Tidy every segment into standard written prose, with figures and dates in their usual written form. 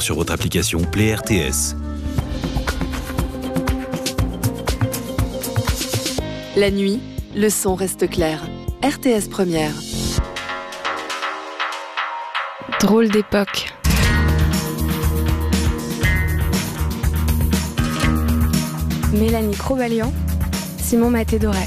sur votre application Play RTS. La nuit, le son reste clair. RTS Première. Drôle d'époque. Mélanie Crobalian, Simon Maté-Doré.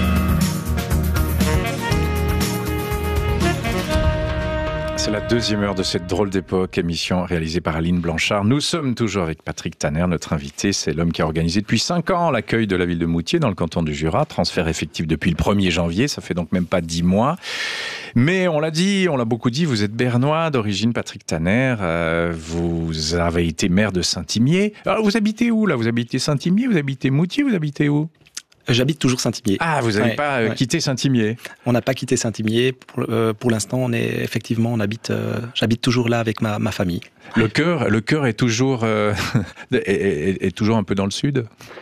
C'est la deuxième heure de cette drôle d'époque, émission réalisée par Aline Blanchard. Nous sommes toujours avec Patrick Tanner, notre invité. C'est l'homme qui a organisé depuis 5 ans l'accueil de la ville de Moutier dans le canton du Jura. Transfert effectif depuis le 1er janvier, ça fait donc même pas 10 mois. Mais on l'a dit, on l'a beaucoup dit, vous êtes bernois d'origine, Patrick Tanner. Vous avez été maire de Saint-Imier. Alors vous habitez où là? Vous habitez Saint-Imier, vous habitez Moutier, vous habitez où? J'habite toujours Saint-Imier. Ah, vous n'avez pas quitté Saint-Imier? On n'a pas quitté Saint-Imier. Pour l'instant, j'habite toujours là avec ma famille. Le cœur est toujours, est toujours un peu dans le sud?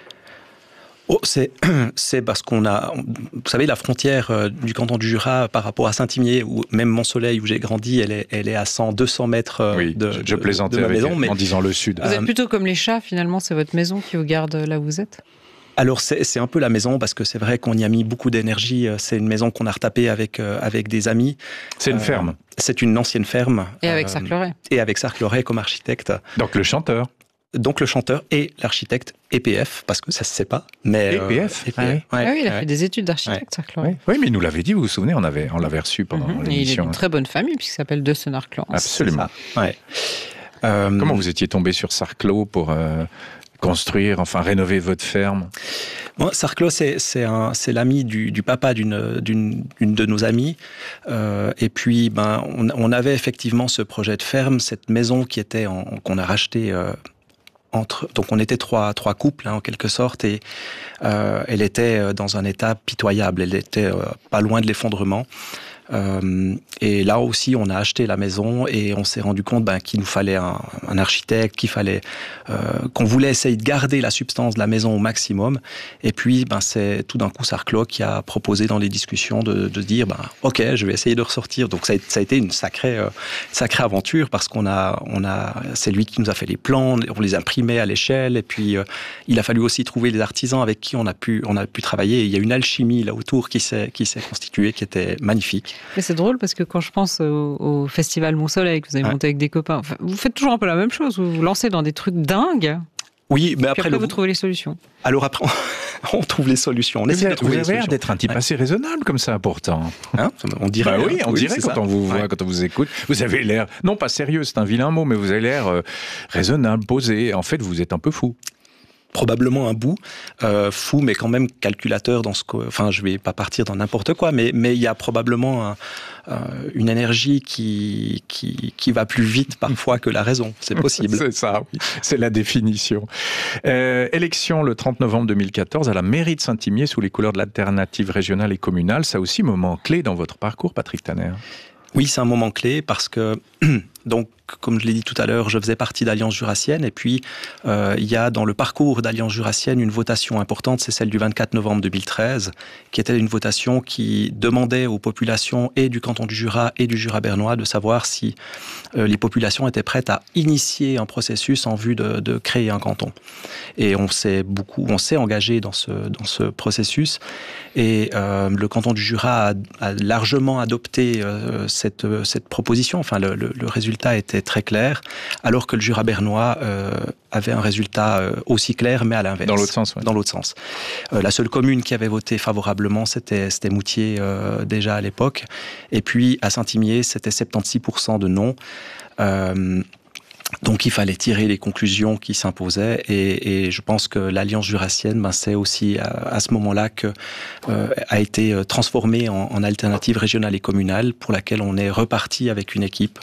Oh, c'est parce qu'on a, vous savez, la frontière du canton du Jura par rapport à Saint-Imier, ou même Mont-Soleil où j'ai grandi, elle est à 100-200 mètres je plaisantais de ma maison. En disant le sud. Vous êtes plutôt comme les chats, finalement, c'est votre maison qui vous garde là où vous êtes? Alors c'est un peu la maison, parce que c'est vrai qu'on y a mis beaucoup d'énergie. C'est une maison qu'on a retapée avec des amis. C'est une ferme? C'est une ancienne ferme. Et avec Sarcleret. Et avec Sarcleret comme architecte. Donc le chanteur et l'architecte EPF, parce que ça se sait pas. Mais EPF, oui, il a fait des études d'architecte, Sarcleret. Oui, mais il nous l'avait dit, vous vous souvenez, on l'avait reçu pendant l'émission. Et il est d'une très bonne famille, puisqu'il s'appelle De Senarclan. Absolument. Ouais. Comment vous étiez tombé sur Sarclot pour construire, enfin rénover votre ferme? Bon, Sarclot, c'est l'ami du papa d'une de nos amies. Et puis, on avait effectivement ce projet de ferme, cette maison qu'on a rachetée donc on était trois couples en quelque sorte, et elle était dans un état pitoyable. Elle était pas loin de l'effondrement. Et là aussi, on a acheté la maison et on s'est rendu compte qu'il nous fallait un architecte, qu'on voulait essayer de garder la substance de la maison au maximum. Et puis, c'est tout d'un coup Sarclot qui a proposé dans les discussions de dire, ok, je vais essayer de ressortir. Donc ça a été une sacrée aventure, parce c'est lui qui nous a fait les plans, on les imprimait à l'échelle, et puis il a fallu aussi trouver les artisans avec qui on a pu travailler. Et il y a une alchimie là autour qui s'est constituée, qui était magnifique. Mais c'est drôle, parce que quand je pense au festival Mont-Soleil que vous avez monté avec des copains, vous faites toujours un peu la même chose, vous vous lancez dans des trucs dingues. Oui, mais après vous trouvez les solutions. Alors après, on trouve les solutions. On essaie de trouver les solutions. Vous avez l'air d'être un type assez raisonnable comme ça, pourtant. On dirait. Oui, on dirait quand on vous voit, quand on vous écoute. Vous avez l'air, non pas sérieux, c'est un vilain mot, mais vous avez l'air raisonnable, posé. En fait, vous êtes un peu fou. Probablement un bout, fou, mais quand même calculateur dans je vais pas partir dans n'importe quoi, mais il y a probablement une énergie qui va plus vite parfois que la raison. C'est possible. C'est ça, oui. C'est la définition. Élection le 30 novembre 2014 à la mairie de Saint-Imier sous les couleurs de l'alternative régionale et communale. Ça aussi, moment clé dans votre parcours, Patrick Tanner. Oui, c'est un moment clé parce que, donc, comme je l'ai dit tout à l'heure, je faisais partie d'Alliance Jurassienne, et puis il y a dans le parcours d'Alliance Jurassienne une votation importante, c'est celle du 24 novembre 2013, qui était une votation qui demandait aux populations et du canton du Jura et du Jura bernois de savoir si les populations étaient prêtes à initier un processus en vue de créer un canton. Et on s'est engagé dans ce processus, et le canton du Jura a largement adopté cette proposition. Enfin, le résultat était très clair, alors que le Jura bernois avait un résultat aussi clair, mais à l'inverse. Dans l'autre sens, oui. Dans l'autre sens. La seule commune qui avait voté favorablement, c'était Moutier déjà à l'époque. Et puis, à Saint-Imier, c'était 76% de non. Donc il fallait tirer les conclusions qui s'imposaient, et je pense que l'Alliance Jurassienne, c'est aussi à ce moment-là que a été transformée en alternative régionale et communale, pour laquelle on est reparti avec une équipe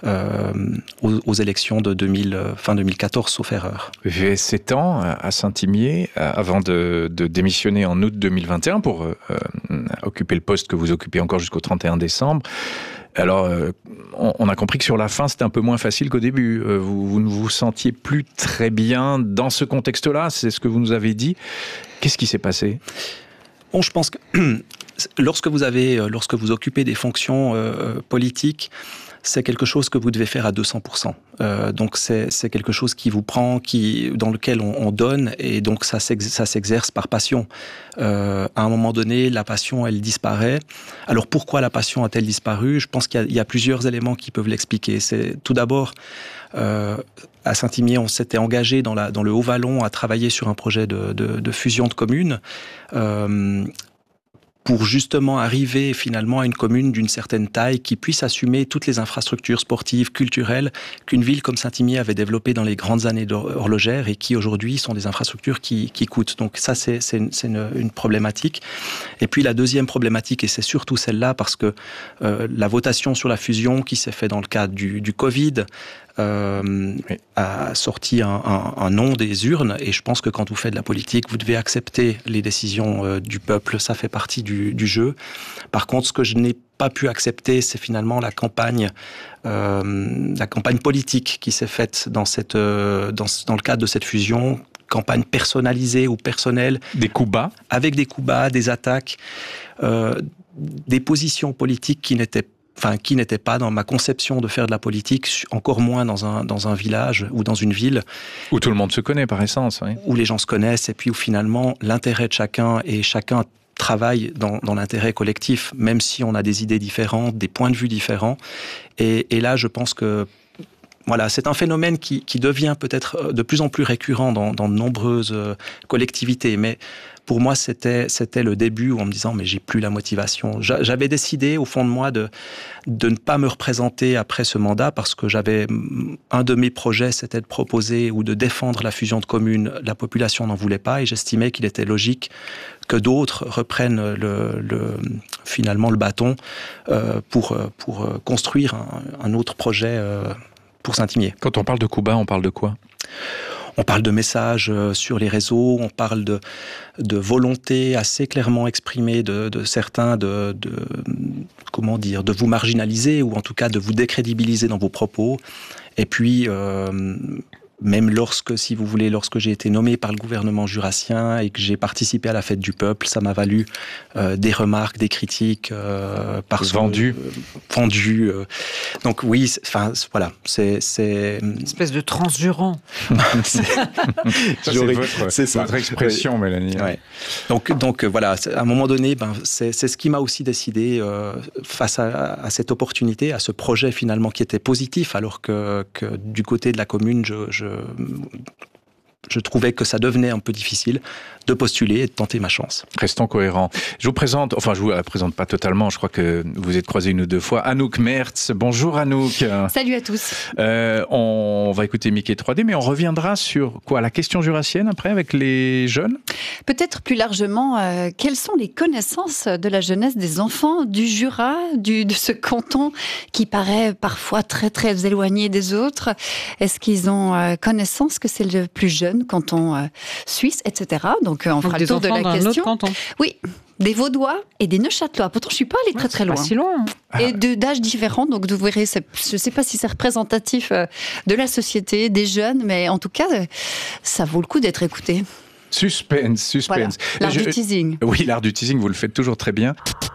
aux élections de fin 2014, sauf erreur. Vous avez 7 ans à Saint-Imier avant de démissionner en août 2021 pour occuper le poste que vous occupez encore jusqu'au 31 décembre. Alors, on a compris que sur la fin, c'était un peu moins facile qu'au début. Vous ne vous sentiez plus très bien dans ce contexte-là, c'est ce que vous nous avez dit. Qu'est-ce qui s'est passé ? Bon, je pense que lorsque vous occupez des fonctions politiques, c'est quelque chose que vous devez faire à 200%. Donc c'est quelque chose qui vous prend, dans lequel on donne, et donc ça s'exerce par passion. À un moment donné, la passion, elle disparaît. Alors pourquoi la passion a-t-elle disparu ? Je pense qu'il y a plusieurs éléments qui peuvent l'expliquer. C'est tout d'abord, à Saint-Imier, on s'était engagé dans le Haut-Vallon à travailler sur un projet de fusion de communes. Pour justement arriver finalement à une commune d'une certaine taille qui puisse assumer toutes les infrastructures sportives, culturelles qu'une ville comme Saint-Imier avait développées dans les grandes années horlogères et qui aujourd'hui sont des infrastructures qui coûtent. Donc ça, c'est une problématique. Et puis la deuxième problématique, et c'est surtout celle-là, parce que la votation sur la fusion qui s'est faite dans le cadre du Covid a sorti un nom des urnes, et je pense que quand vous faites de la politique, vous devez accepter les décisions du peuple, ça fait partie du jeu. Par contre, ce que je n'ai pas pu accepter, c'est finalement la campagne politique qui s'est faite dans le cadre de cette fusion, campagne personnalisée ou personnelle. Des coups bas. Avec des coups bas, des attaques, des positions politiques qui n'était pas dans ma conception de faire de la politique, encore moins dans un village ou dans une ville. Où tout le monde se connaît par essence. Oui. Où les gens se connaissent, et puis où finalement l'intérêt de chacun travaille dans l'intérêt collectif, même si on a des idées différentes, des points de vue différents. Et là, je pense que voilà, c'est un phénomène qui devient peut-être de plus en plus récurrent dans de nombreuses collectivités, mais pour moi, c'était le début en me disant « mais j'ai plus la motivation ». J'avais décidé au fond de moi de ne pas me représenter après ce mandat, parce que un de mes projets, c'était de proposer ou de défendre la fusion de communes. La population n'en voulait pas, et j'estimais qu'il était logique que d'autres reprennent finalement le bâton pour construire un autre projet pour Saint-Imier. Quand on parle de coups bas, on parle de quoi ? On parle de messages sur les réseaux, on parle de volonté assez clairement exprimée de certains de vous marginaliser, ou en tout cas de vous décrédibiliser dans vos propos. Et puis, même lorsque j'ai été nommé par le gouvernement jurassien et que j'ai participé à la fête du peuple, ça m'a valu des remarques, des critiques, vendues. Donc oui, voilà, c'est une espèce de transjurant. C'est votre expression, Mélanie. Ouais. Donc voilà, à un moment donné, c'est ce qui m'a aussi décidé face à cette opportunité, à ce projet finalement qui était positif, alors que du côté de la commune, je trouvais que ça devenait un peu difficile de postuler et de tenter ma chance. Restons cohérents. Je vous présente, enfin je vous la présente pas totalement, je crois que vous êtes croisés une ou deux fois. Anouk Mertz, bonjour Anouk. Salut à tous. On va écouter Mickey 3D, mais on reviendra sur la question jurassienne après avec les jeunes. Peut-être plus largement, quelles sont les connaissances de la jeunesse des enfants du Jura, de ce canton qui paraît parfois très très éloigné des autres. Est-ce qu'ils ont connaissance que c'est le plus jeune canton suisse, etc. Donc on fera le tour de la question. Oui, des Vaudois et des Neuchâtelois. Pourtant, je ne suis pas allée très loin. Pas si loin. Et d'âges différents, donc vous verrez, je ne sais pas si c'est représentatif de la société, des jeunes, mais en tout cas, ça vaut le coup d'être écouté. Suspense. Voilà, l'art du teasing. Oui, l'art du teasing, vous le faites toujours très bien.